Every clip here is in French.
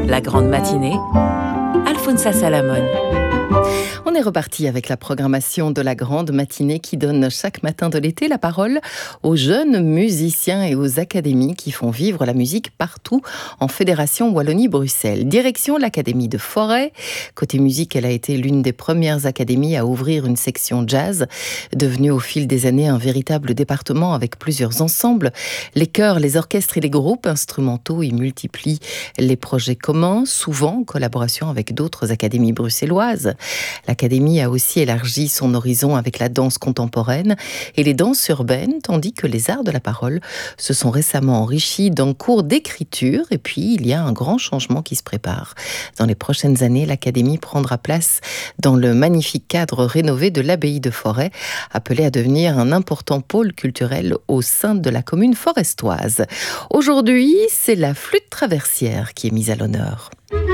La grande matinée, Alfonsa Salamone. On est reparti avec la programmation de la grande matinée qui donne chaque matin de l'été la parole aux jeunes musiciens et aux académies qui font vivre la musique partout en Fédération Wallonie-Bruxelles. Direction l'Académie de Forêt. Côté musique, elle a été l'une des premières académies à ouvrir une section jazz, devenue au fil des années un véritable département avec plusieurs ensembles. Les chœurs, les orchestres et les groupes instrumentaux y multiplient les projets communs, souvent en collaboration avec d'autres académies bruxelloises. L'Académie a aussi élargi son horizon avec la danse contemporaine et les danses urbaines, tandis que les arts de la parole se sont récemment enrichis d'un cours d'écriture. Et puis, il y a un grand changement qui se prépare. Dans les prochaines années, l'Académie prendra place dans le magnifique cadre rénové de l'abbaye de Forêt, appelé à devenir un important pôle culturel au sein de la commune forestoise. Aujourd'hui, c'est la flûte traversière qui est mise à l'honneur.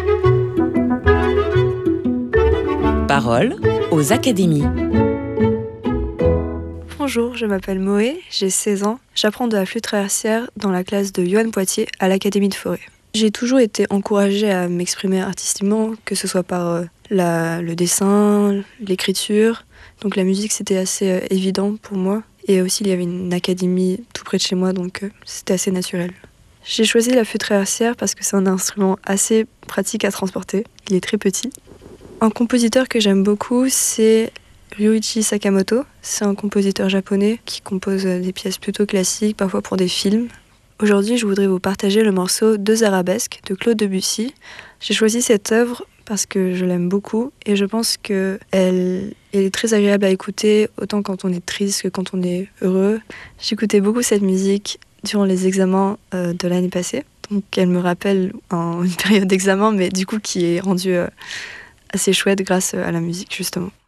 Parole aux académies. Bonjour, je m'appelle Moé, j'ai 16 ans. J'apprends de la flûte traversière dans la classe de Johan Poitier à l'Académie de Forêt. J'ai toujours été encouragée à m'exprimer artistiquement, que ce soit par le dessin, l'écriture. Donc la musique, c'était assez évident pour moi. Et aussi, il y avait une académie tout près de chez moi, donc c'était assez naturel. J'ai choisi la flûte traversière parce que c'est un instrument assez pratique à transporter. Il est très petit. Un compositeur que j'aime beaucoup, c'est Ryuichi Sakamoto. C'est un compositeur japonais qui compose des pièces plutôt classiques, parfois pour des films. Aujourd'hui, je voudrais vous partager le morceau Deux arabesques de Claude Debussy. J'ai choisi cette œuvre parce que je l'aime beaucoup et je pense qu'elle est très agréable à écouter, autant quand on est triste que quand on est heureux. J'écoutais beaucoup cette musique durant les examens de l'année passée. Donc elle me rappelle une période d'examen, mais du coup qui est rendue assez chouette grâce à la musique justement.